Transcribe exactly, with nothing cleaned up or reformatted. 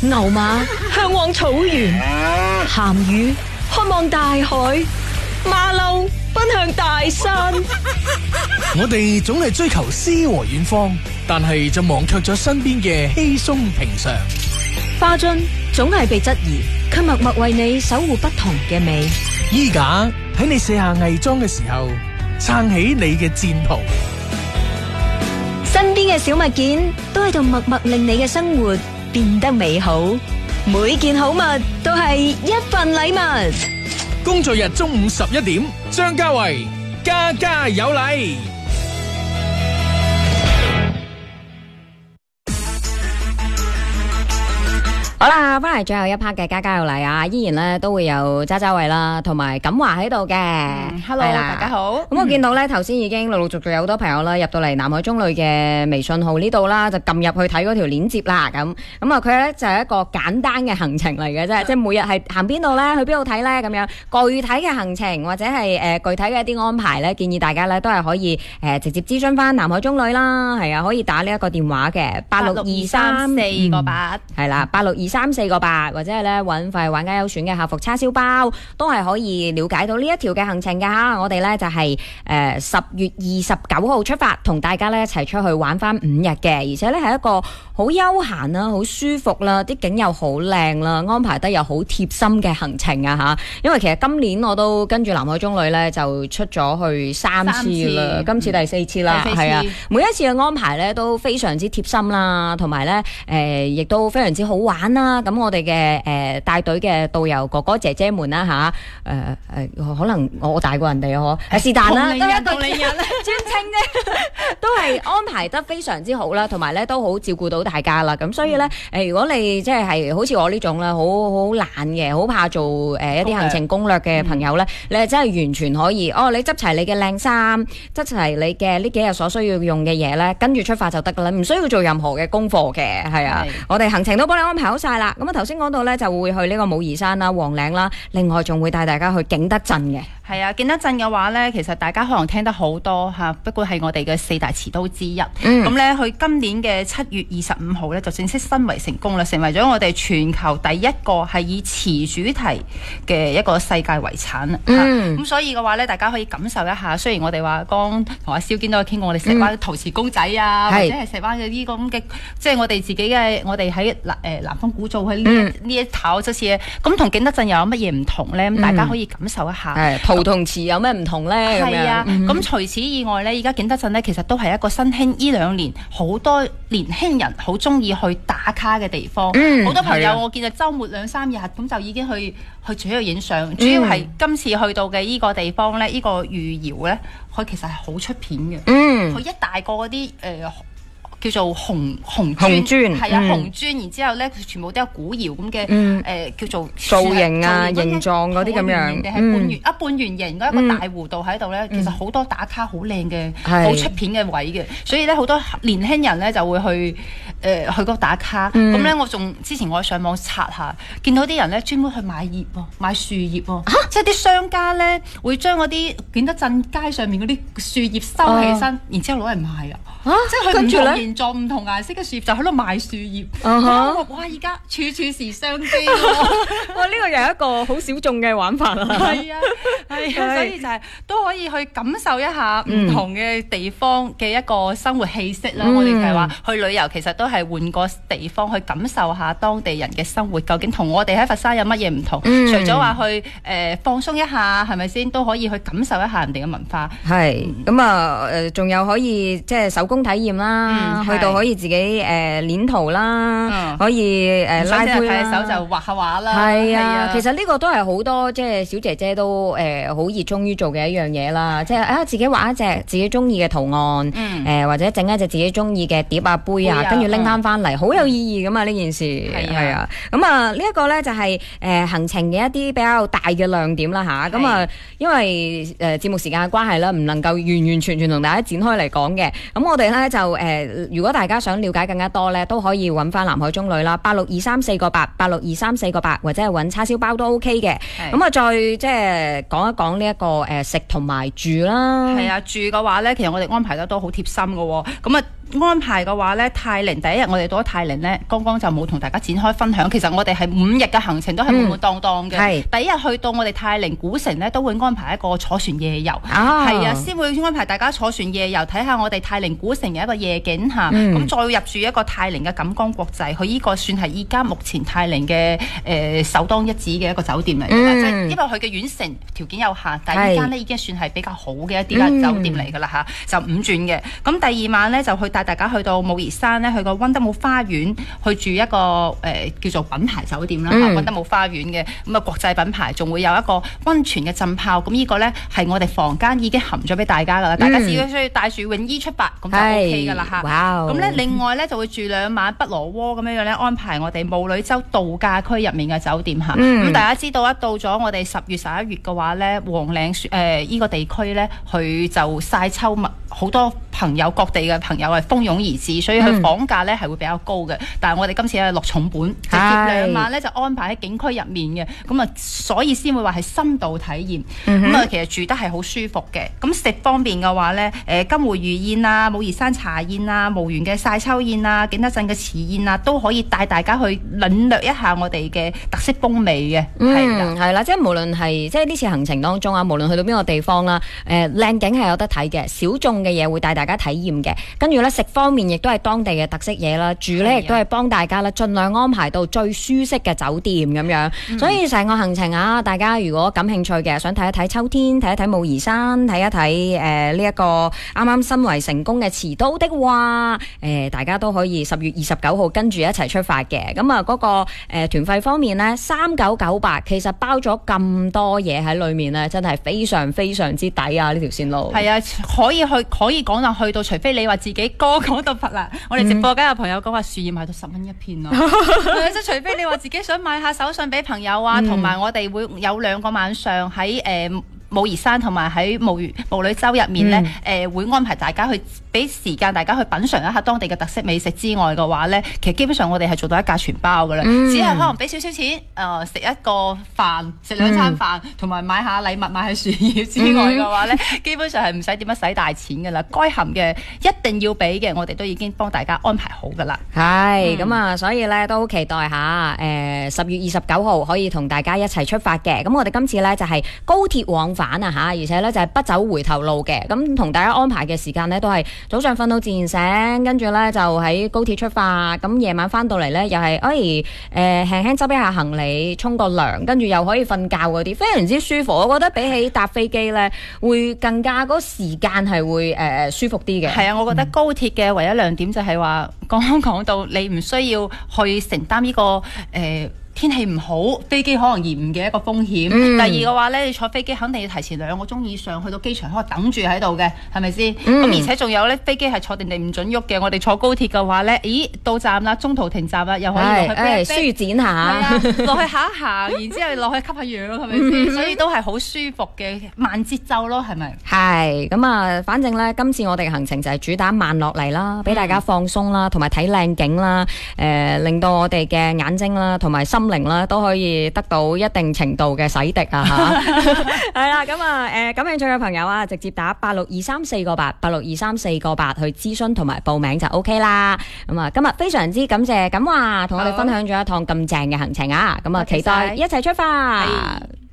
牛馬向往草原，鹹魚渴望大海，馬騮奔向大山。 我哋總係追求詩和遠方，但係就忘卻咗身邊嘅稀鬆平常。 花樽總係被質疑，卻默默為你守護不同嘅美。 衣架喺你卸下偽裝嘅時候，撐起你嘅戰袍。 身邊嘅小物件都喺度默默令你嘅生活變得美好。每件好物都係一份禮物。 工作日中午十一點，張家維家家有禮。 好啦，翻嚟最後一 part 嘅家家有禮啊，依然咧都會有渣渣慧啦，同埋錦華喺度嘅。 Hello，大家好。 咁我見到咧，頭先已經陸陸續續有好多朋友啦，入到嚟南海中旅嘅微信號呢度啦，就撳入去睇嗰條鏈接啦。咁咁啊，佢咧就係一個簡單嘅行程嚟嘅啫，即係每日係行邊度咧，去邊度睇咧，咁樣具體嘅行程或者係誒具體嘅一啲安排咧，建議大家咧都係可以誒直接諮詢翻南海中旅啦，係啊，可以打呢一個電話嘅八六二三四個八， 係啦，八六二三四個八，或者係咧揾快玩家優選嘅客服叉燒包，都係可以了解到呢一條嘅行程噶吓。我哋咧就係誒十月二十九號出發，同大家咧一齊出去玩翻五日嘅，而且咧係一個好悠閒啦、好舒服啦、啲景又好靚啦，安排得又好貼心嘅行程啊吓。因為其實今年我都跟住南海中旅咧就出咗去三次啦，今次第四次啦，係啊，每一次嘅安排咧都非常之貼心啦，同埋咧誒亦都非常之好玩啦。咁我哋嘅誒帶隊嘅導遊哥哥姐姐們啦吓，誒誒可能我大過人哋嗬，是但啦，都一個專稱啫，都係安排得非常之好啦，同埋咧都好照顧到大家啦。咁所以咧誒，如果你即係係好似我呢種咧，好好懶嘅，好怕做誒一啲行程攻略嘅朋友咧，你係真係完全可以哦，你執齊你嘅靚衫，執齊你嘅呢幾日所需要用嘅嘢咧，跟住出發就得噶啦，唔需要做任何嘅功課嘅，係啊，我哋行程都幫你安排好晒啦。咁啊，頭先講到咧，就會去呢個武夷山啦、黃嶺啦，另外仲會帶大家去景德鎮嘅。 係啊，景德鎮嘅話咧，其實大家可能聽得好多嚇，不過係我哋嘅四大持都之一。咁咧、嗯，佢今年嘅七月二十五號咧，就正式申遺成功啦，成為咗我哋全球第一個係以瓷主題嘅一個世界遺產。咁、嗯啊、所以嘅話咧，大家可以感受一下。雖然我哋話剛同阿蕭堅都有傾過，我哋石灣陶瓷公仔啊，嗯、或者係石灣嘅呢個咁嘅，即係我哋自己嘅，我哋喺南誒南方古造喺呢呢一頭即係咁，同景德鎮又有乜嘢唔同咧？咁、嗯、大家可以感受一下。 陶同瓷有咩唔同咧？ 係啊，咁、 嗯、 除此以外咧，而家景德鎮咧，其實都係一個新興呢兩年好多年輕人好中意去打卡嘅地方。好、嗯、多朋友、啊、我見到週末兩三日咁就已經去去住喺度影相。嗯、主要係今次去到嘅呢個地方咧，呢、呢個御窯咧，佢其實係好出片嘅。嗯，佢一大個嗰啲誒。呃叫做紅紅磚，係啊紅磚，然之後咧佢全部都有古窯咁嘅誒叫做造型啊形狀嗰啲咁樣， 定係半圓啊半圓形嗰一個大弧度喺度咧，其實好多打卡好靚嘅好出片嘅位嘅，所以咧好多年輕人咧就會去誒去嗰度打卡。咁咧我仲之前我上網刷下，見到啲人咧專門去買葉喎，買樹葉喎，即係啲商家咧會將嗰啲景德鎮街上面嗰啲樹葉收起身，然之後攞嚟賣啊！即係佢唔同形狀、唔同顏色嘅樹葉就喺度賣樹葉。哇！而家處處是商機喎。 哇！呢個又係一個好小眾嘅玩法啦。 係啊，係啊，所以就係都可以去感受一下唔同嘅地方嘅一個生活氣息啦。我哋就係話去旅遊，其實都係換個地方去感受下當地人嘅生活，究竟同我哋喺佛山有乜嘢唔同？除咗話去誒放鬆一下，係咪先都可以去感受一下人哋嘅文化。 係咁啊誒，仲有可以即係手工體驗啦，嗯、去到可以自己誒捏陶啦，嗯、可以誒、呃、拉坯啦， 手就畫下畫啦。 係啊，啊其實呢個都係好多即係小姐姐都誒好熱衷於做嘅一樣嘢啦。即係啊，自己畫一隻自己中意嘅圖案，誒、嗯呃、或者整一隻自己中意嘅碟啊杯啊，跟住拎翻翻嚟，好、嗯、有意義噶嘛呢件事。係啊，咁啊呢一個咧就係、是、誒、呃、行程嘅一啲比較大嘅亮點啦吓。咁啊，因為誒節、呃、目時間嘅關係啦，唔能夠完完全全同大家展開嚟講嘅。咁我哋咧就誒、呃，如果大家想了解更加多咧，都可以揾翻南海中旅啦，八六二三四個八，八六二三四個八，或者係揾叉燒包都 OK 嘅。咁啊，再即係講一講呢一個誒食同埋住啦。 係啊，住嘅話咧，其實我哋安排得都好貼心嘅喎。咁啊， 安排嘅話咧，泰寧第一日我哋到咗泰寧咧，剛剛就冇同大家展開分享。其實我哋係五日嘅行程都係滿滿當當嘅。 嗯、 第一日去到我哋泰寧古城咧，都會安排一個坐船夜遊。係啊， 啊，先會安排大家坐船夜遊，睇下我哋泰寧古城嘅一個夜景嚇。咁、 嗯、 再入住一個泰寧嘅錦江國際，佢呢個算係依家目前泰寧嘅誒首當一指嘅一個酒店嚟㗎啦。即係、嗯、因為佢嘅縣城條件有限，但係呢間咧已經算係比較好嘅一啲啦酒店嚟㗎啦嚇，就五鑽嘅。咁第二晚咧就去帶大家去到武夷山咧，去個溫德姆花園去住一個誒、呃、叫做品牌酒店啦嚇，溫、嗯、德姆花園嘅咁啊國際品牌，仲會有一個溫泉嘅浸泡。咁呢個咧係我哋房間已經含咗俾大家㗎啦，嗯、大家只要需要帶住泳衣出發咁就 O K 㗎啦嚇。咁咧另外咧就會住兩晚不羅窩咁樣樣咧，安排我哋霧裏洲度假區入面嘅酒店嚇。咁、嗯、大家知道一到咗我哋十月十一月嘅話咧，黃嶺誒依個地區咧，佢就曬秋物，好多朋友各地嘅朋友係蜂擁而至，所以佢房價咧係會比較高嘅。嗯、但係我哋今次係落重本，直接兩晚咧就安排喺景區入面嘅，咁啊所以先會話係深度體驗。咁啊、嗯、哼其實住得係好舒服嘅。咁食方面嘅話咧，誒金湖魚宴啊、武夷山茶宴啊、無緣嘅曬秋宴啊、景德鎮嘅瓷宴啊，都可以帶大家去領略一下我哋嘅特色風味嘅。 嗯，係啦，即係無論係即係呢次行程當中啊，無論去到邊個地方啦，誒、呃、靚景係有得睇嘅，小眾嘅嘢會帶大家體驗嘅。跟住咧食方面亦都係當地嘅特色嘢啦，住咧亦都係幫大家啦，盡量安排到最舒適嘅酒店咁樣。嗯、所以成個行程啊，大家如果感興趣嘅，想睇一睇秋天，睇一睇武夷山，睇一睇誒呢一個啱啱申遺成功嘅辭都的話，誒、呃、大家都可以十月二十九號跟住一齊出發嘅。咁啊嗰個誒、呃、團費方面呢，三九九八，其實包咗咁多嘢喺裏面呢，真係非常非常之抵啊！呢條線路係啊，可以去可以講啦，去到除非你話自己歌講到佛啦，我哋直播間有朋友講話樹葉賣到十蚊一片咯，即係除非你話自己想買下手信俾朋友啊，同埋、嗯、我哋會有兩個晚上喺誒。呃武夷山同埋喺霧雨霧裏洲入面咧，誒、嗯呃、會安排大家去俾時間大家去品嚐一下當地嘅特色美食之外嘅話咧，其實基本上我哋係做到一價全包噶啦，嗯、只係可能俾少少錢，誒、呃、食一個飯，食兩餐飯，同埋、嗯、買下禮物買下樹葉之外嘅話咧，嗯、基本上係唔使點樣使大錢噶啦，該含嘅一定要俾嘅，我哋都已經幫大家安排好噶啦。係咁啊，所以咧都好期待下，誒十月二十九號可以同大家一齊出發嘅。咁我哋今次咧就係、是、高鐵往返。啊嚇，而且咧就係不走回頭路嘅，咁同大家安排嘅時間呢，都係早上瞓到自然醒，跟住咧就喺高鐵出發，咁夜晚翻到嚟咧又係誒誒輕輕執一下行李，沖個涼，跟住又可以瞓覺嗰啲，非常之舒服。我覺得比起搭飛機咧，會更加嗰個時間係會誒、呃、舒服啲嘅。係啊，我覺得高鐵嘅唯一亮點就係話，剛剛講到你唔需要去承擔呢、這個誒。呃天氣唔好，飛機可能延誤嘅一個風險。嗯、第二嘅話咧，你坐飛機肯定要提前兩個鐘以上去到機場，可能等住喺度嘅，係咪先？咁、嗯、而且仲有咧，飛機係坐定定唔準喐嘅。我哋坐高鐵嘅話咧，咦，到站啦，中途停站啦，又可以落去誒舒展下，落去行一行，然之後落去吸下氧，係咪先？所以都係好舒服嘅慢節奏咯，係咪？係咁啊，反正咧，今次我哋嘅行程就係主打慢落嚟啦，俾大家放鬆啦，同埋睇靚景啦，誒、呃，令到我哋嘅眼睛啦，同埋心靈啦都可以得到一定程度嘅洗滌啊吓，係啦，咁啊誒感興趣嘅朋友啊，直接打八六二三四個八八六二三四個八去諮詢同埋報名就 OK 啦。咁啊今日非常之感謝錦華同我哋分享咗一趟咁正嘅行程啊，咁啊期待一齊出發。